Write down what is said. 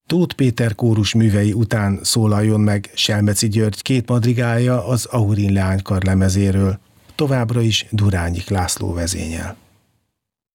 Tóth Péter kórus művei után szólaljon meg Selmeczi György két madrigája az Aurin leánykar lemezéről. Továbbra is Durányik László vezényel.